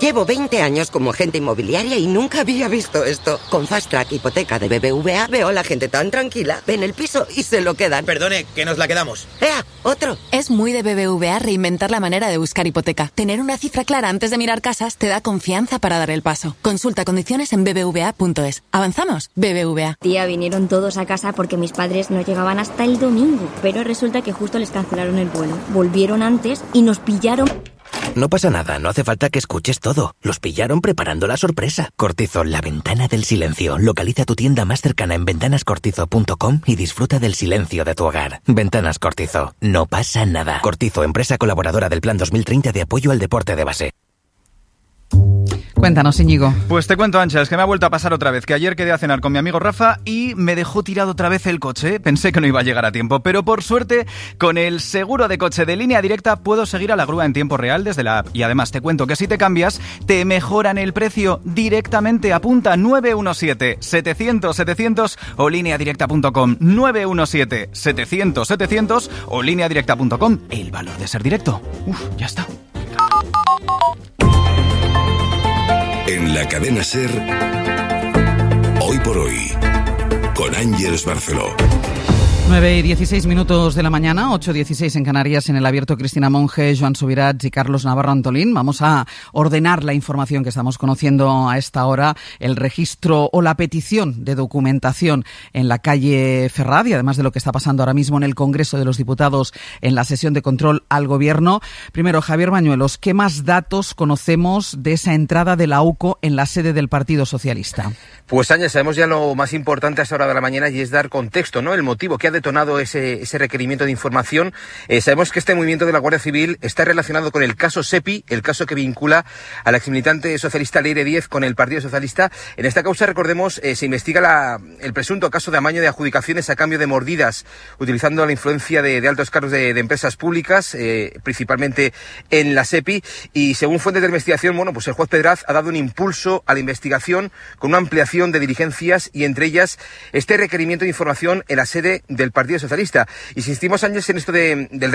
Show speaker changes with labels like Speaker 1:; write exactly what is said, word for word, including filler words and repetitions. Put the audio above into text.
Speaker 1: Llevo veinte años como agente inmobiliaria y nunca había visto esto. Con Fast Track Hipoteca de B B V A veo a la gente tan tranquila, ven el piso y se lo quedan.
Speaker 2: Perdone, que nos la quedamos.
Speaker 1: ¡Ea! ¡Otro!
Speaker 3: Es muy de B B V A reinventar la manera de buscar hipoteca. Tener una cifra clara antes de mirar casas te da confianza para dar el paso. Consulta condiciones en b b v a punto es. ¿Avanzamos? B B V A.
Speaker 4: Tía, vinieron todos a casa porque mis padres no llegaban hasta el domingo. Pero resulta que justo les cancelaron el vuelo. Volvieron antes y nos pillaron...
Speaker 5: No pasa nada, no hace falta que escuches todo. Los pillaron preparando la sorpresa. Cortizol, la ventana del silencio. Localiza tu tienda más cercana en ventanas cortizo punto com y disfruta del silencio de tu hogar. Ventanas Cortizo. No pasa nada. Cortizo, empresa colaboradora del Plan dos mil treinta de apoyo al deporte de base.
Speaker 6: Cuéntanos, Íñigo.
Speaker 7: Pues te cuento, Ancha, es que me ha vuelto a pasar otra vez, que ayer quedé a cenar con mi amigo Rafa y me dejó tirado otra vez el coche. Pensé que no iba a llegar a tiempo, pero por suerte, con el seguro de coche de Línea Directa puedo seguir a la grúa en tiempo real desde la app. Y además te cuento que si te cambias, te mejoran el precio directamente. Apunta nueve uno siete, setecientos, setecientos o línea directa punto com. nueve uno siete, setecientos, setecientos o línea directa punto com. El valor de ser directo. Uf, ya está.
Speaker 8: En la cadena SER, Hoy por Hoy, con Ángeles Barceló.
Speaker 6: nueve y dieciséis minutos de la mañana, ocho y dieciséis en Canarias, en el abierto Cristina Monge, Joan Subirats y Carlos Navarro Antolín. Vamos a ordenar la información que estamos conociendo a esta hora, el registro o la petición de documentación en la calle Ferraz y además de lo que está pasando ahora mismo en el Congreso de los Diputados en la sesión de control al Gobierno. Primero, Javier Bañuelos, ¿qué más datos conocemos de esa entrada de la U C O en la sede del Partido Socialista?
Speaker 9: Pues, Ángel, sabemos ya lo más importante a esta hora de la mañana y es dar contexto, ¿no? El motivo que ha detonado ese, ese requerimiento de información. Eh, sabemos que este movimiento de la Guardia Civil está relacionado con el caso SEPI, el caso que vincula al exmilitante socialista Leire Díez con el Partido Socialista. En esta causa, recordemos, eh, se investiga la, el presunto caso de amaño de adjudicaciones a cambio de mordidas, utilizando la influencia de, de altos cargos de, de empresas públicas, eh, principalmente en la SEPI. Y según fuentes de investigación, bueno, pues el juez Pedraz ha dado un impulso a la investigación con una ampliación de diligencias y entre ellas este requerimiento de información en la sede del Partido Socialista. Y si insistimos, Ángeles, en esto de, del